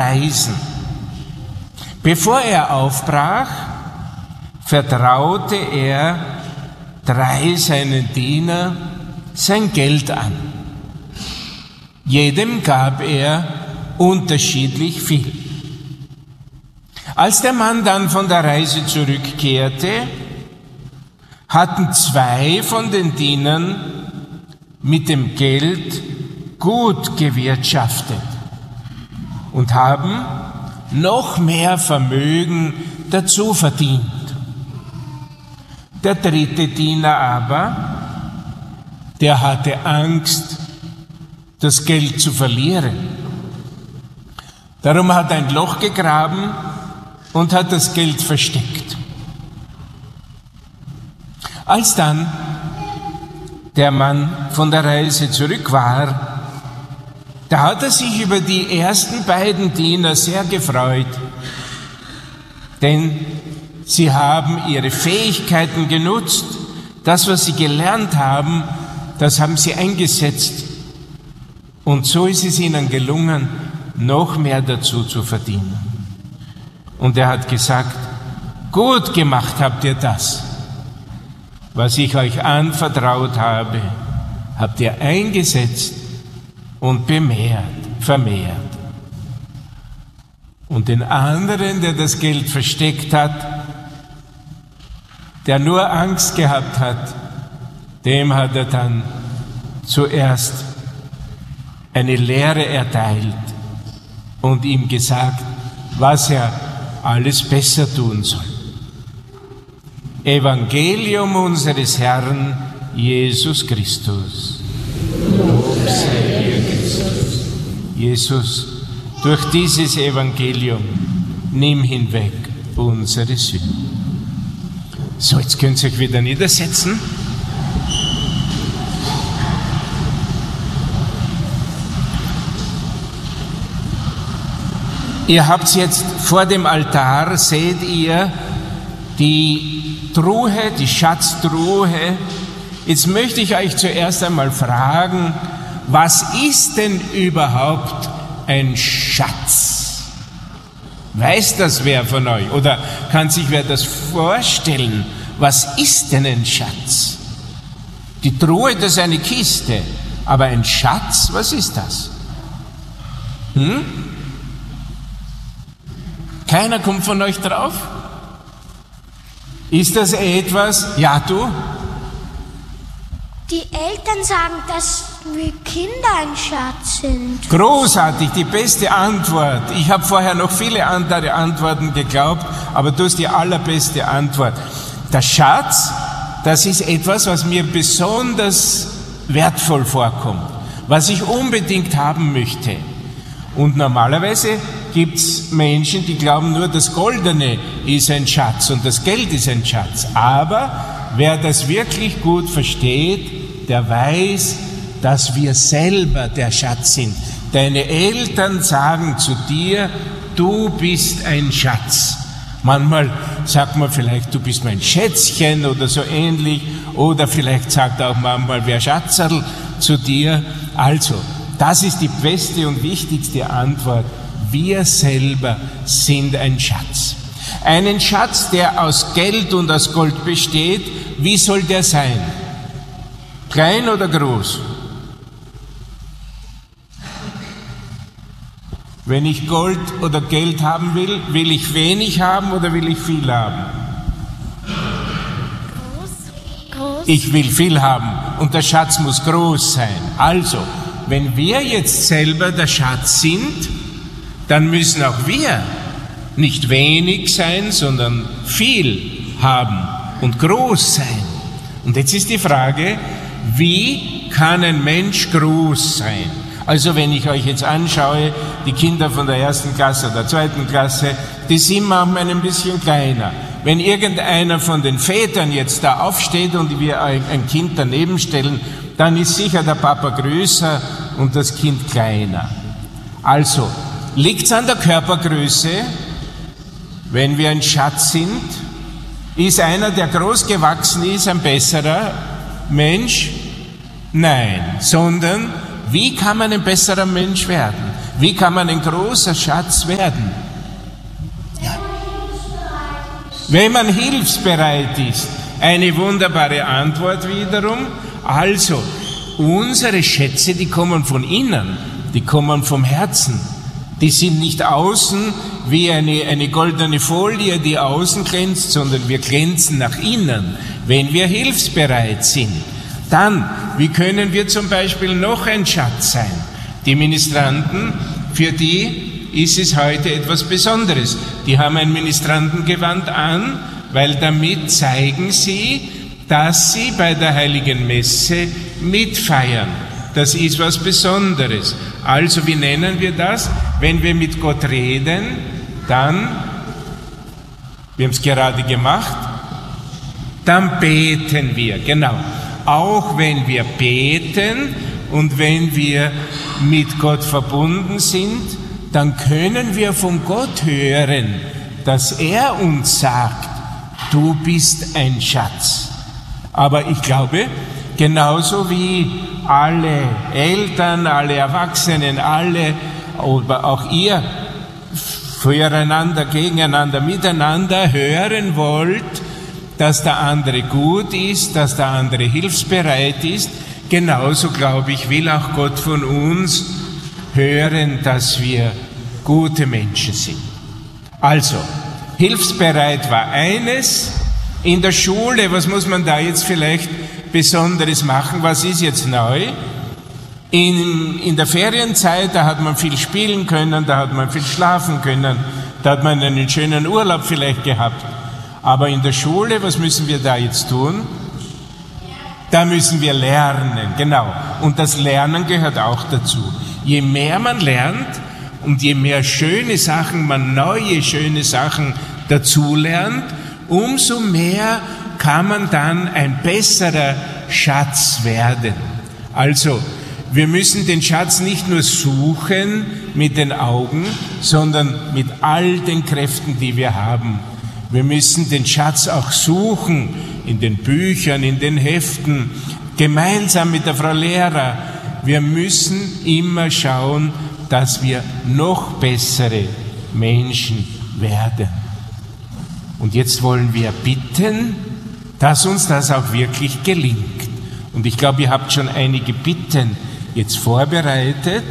Weisen. Bevor er aufbrach, vertraute er 3 seinen Dienern sein Geld an. Jedem gab er unterschiedlich viel. Als der Mann dann von der Reise zurückkehrte, hatten 2 von den Dienern mit dem Geld gut gewirtschaftet und haben noch mehr Vermögen dazu verdient. Der 3. Diener aber, der hatte Angst, das Geld zu verlieren. Darum hat er ein Loch gegraben und hat das Geld versteckt. Als dann der Mann von der Reise zurück war, da hat er sich über die ersten beiden Diener sehr gefreut, denn sie haben ihre Fähigkeiten genutzt, das, was sie gelernt haben, das haben sie eingesetzt. Und so ist es ihnen gelungen, noch mehr dazu zu verdienen. Und er hat gesagt, gut gemacht habt ihr das. Was ich euch anvertraut habe, habt ihr eingesetzt und vermehrt. Und den anderen, der das Geld versteckt hat, der nur Angst gehabt hat, dem hat er dann zuerst eine Lehre erteilt und ihm gesagt, was er alles besser tun soll. Evangelium unseres Herrn Jesus Christus. Lob sei dir, Christus. Jesus, durch dieses Evangelium nimm hinweg unsere Sünden. So, jetzt könnt ihr euch wieder niedersetzen. Ihr habt jetzt vor dem Altar, seht ihr, die Truhe, die Schatztruhe. Jetzt möchte ich euch zuerst einmal fragen, was ist denn überhaupt ein Schatz? Weiß das wer von euch? Oder kann sich wer das vorstellen? Was ist denn ein Schatz? Die Truhe, das ist eine Kiste. Aber ein Schatz, was ist das? Keiner kommt von euch drauf? Ist das etwas? Ja, du? Die Eltern sagen, dass wir Kinder ein Schatz sind. Großartig, die beste Antwort. Ich habe vorher noch viele andere Antworten geglaubt, aber du hast die allerbeste Antwort. Der Schatz, das ist etwas, was mir besonders wertvoll vorkommt, was ich unbedingt haben möchte. Und normalerweise gibt es Menschen, die glauben nur, das Goldene ist ein Schatz und das Geld ist ein Schatz. Aber wer das wirklich gut versteht, der weiß, dass wir selber der Schatz sind. Deine Eltern sagen zu dir, du bist ein Schatz. Manchmal sagt man vielleicht, du bist mein Schätzchen oder so ähnlich. Oder vielleicht sagt auch manchmal wer Schatzerl zu dir. Also, das ist die beste und wichtigste Antwort. Wir selber sind ein Schatz. Einen Schatz, der aus Geld und aus Gold besteht, wie soll der sein? Klein oder groß? Wenn ich Gold oder Geld haben will, will ich wenig haben oder will ich viel haben? Groß. Ich will viel haben und der Schatz muss groß sein. Also, wenn wir jetzt selber der Schatz sind, dann müssen auch wir nicht wenig sein, sondern viel haben und groß sein. Und jetzt ist die Frage, wie kann ein Mensch groß sein? Also wenn ich euch jetzt anschaue, die Kinder von der 1. Klasse oder 2. Klasse, die sind manchmal ein bisschen kleiner. Wenn irgendeiner von den Vätern jetzt da aufsteht und wir ein Kind daneben stellen, dann ist sicher der Papa größer und das Kind kleiner. Also, liegt es an der Körpergröße, wenn wir ein Schatz sind? Ist einer, der groß gewachsen ist, ein besserer Mensch? Nein, sondern wie kann man ein besserer Mensch werden? Wie kann man ein großer Schatz werden? Ja. Wenn man hilfsbereit ist. Eine wunderbare Antwort wiederum. Also, unsere Schätze, die kommen von innen, die kommen vom Herzen. Die sind nicht außen wie eine goldene Folie, die außen glänzt, sondern wir glänzen nach innen, wenn wir hilfsbereit sind. Dann, wie können wir zum Beispiel noch ein Schatz sein? Die Ministranten, für die ist es heute etwas Besonderes. Die haben ein Ministrantengewand an, weil damit zeigen sie, dass sie bei der Heiligen Messe mitfeiern. Das ist was Besonderes. Also, wie nennen wir das? Wenn wir mit Gott reden, dann, wir haben es gerade gemacht, dann beten wir, genau. Auch wenn wir beten und wenn wir mit Gott verbunden sind, dann können wir von Gott hören, dass er uns sagt, du bist ein Schatz. Aber ich glaube, genauso wie alle Eltern, alle Erwachsenen, alle, oder auch ihr füreinander, gegeneinander, miteinander hören wollt, dass der andere gut ist, dass der andere hilfsbereit ist, genauso, glaube ich, will auch Gott von uns hören, dass wir gute Menschen sind. Also, hilfsbereit war eines. In der Schule, was muss man da jetzt vielleicht Besonderes machen? Was ist jetzt neu? In der Ferienzeit, da hat man viel spielen können, da hat man viel schlafen können, da hat man einen schönen Urlaub vielleicht gehabt. Aber in der Schule, was müssen wir da jetzt tun? Da müssen wir lernen, genau. Und das Lernen gehört auch dazu. Je mehr man lernt und je mehr schöne Sachen, man neue schöne Sachen dazu lernt, umso mehr kann man dann ein besserer Schatz werden. Also, wir müssen den Schatz nicht nur suchen mit den Augen, sondern mit all den Kräften, die wir haben. Wir müssen den Schatz auch suchen in den Büchern, in den Heften, gemeinsam mit der Frau Lehrer. Wir müssen immer schauen, dass wir noch bessere Menschen werden. Und jetzt wollen wir bitten, dass uns das auch wirklich gelingt. Und ich glaube, ihr habt schon einige Bitten jetzt vorbereitet.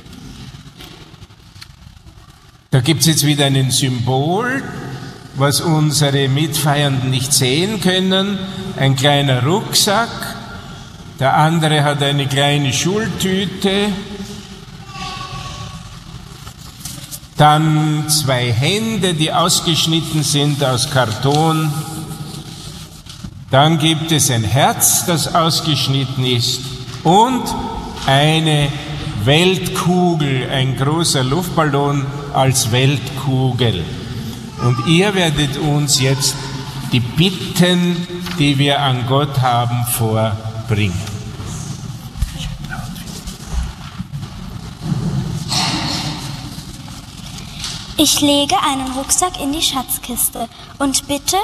Da gibt es jetzt wieder ein Symbol, was unsere Mitfeiernden nicht sehen können. Ein kleiner Rucksack, der andere hat eine kleine Schultüte, dann 2 Hände, die ausgeschnitten sind aus Karton, dann gibt es ein Herz, das ausgeschnitten ist und eine Weltkugel, ein großer Luftballon als Weltkugel. Und ihr werdet uns jetzt die Bitten, die wir an Gott haben, vorbringen. Ich lege einen Rucksack in die Schatzkiste und bitte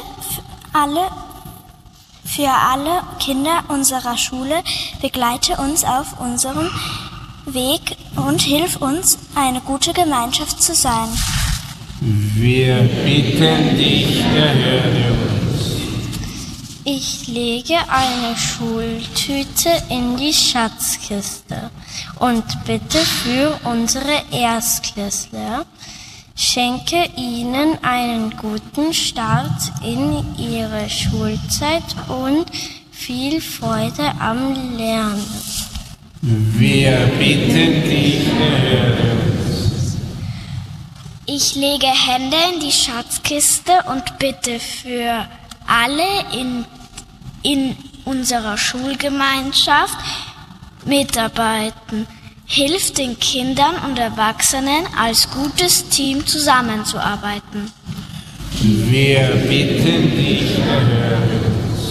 für alle Kinder unserer Schule, begleite uns auf unserem Weg und hilf uns, eine gute Gemeinschaft zu sein. Wir bitten dich, erhöre uns. Ich lege eine Schultüte in die Schatzkiste und bitte für unsere Erstklässler, schenke ihnen einen guten Start in ihre Schulzeit und viel Freude am Lernen. Wir bitten dich, erhöre uns. Ich lege Hände in die Schatzkiste und bitte für alle in unserer Schulgemeinschaft mitarbeiten. Hilft den Kindern und Erwachsenen, als gutes Team zusammenzuarbeiten. Wir bitten dich, erhöre uns.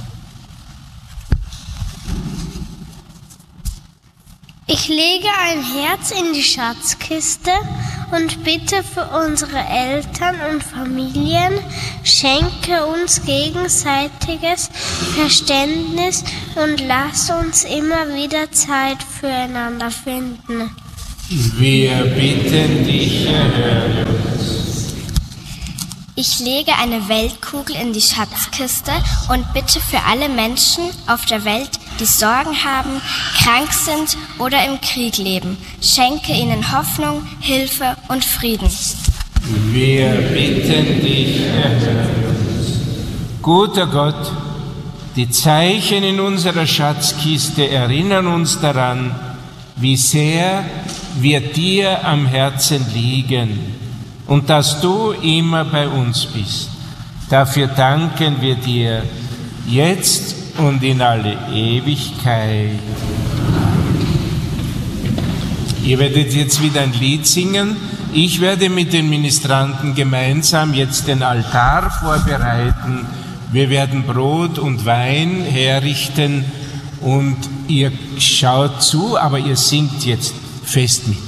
Ich lege ein Herz in die Schatzkiste und bitte für unsere Eltern und Familien, schenke uns gegenseitiges Verständnis und lass uns immer wieder Zeit füreinander finden. Wir bitten dich, erhöre uns. Ich lege eine Weltkugel in die Schatzkiste und bitte für alle Menschen auf der Welt, die Sorgen haben, krank sind oder im Krieg leben. Schenke ihnen Hoffnung, Hilfe und Frieden. Wir bitten dich, erhöre uns. Guter Gott, die Zeichen in unserer Schatzkiste erinnern uns daran, wie sehr wir dir am Herzen liegen und dass du immer bei uns bist. Dafür danken wir dir jetzt und in alle Ewigkeit. Ihr werdet jetzt wieder ein Lied singen. Ich werde mit den Ministranten gemeinsam jetzt den Altar vorbereiten. Wir werden Brot und Wein herrichten und ihr schaut zu, aber ihr singt jetzt fest mit.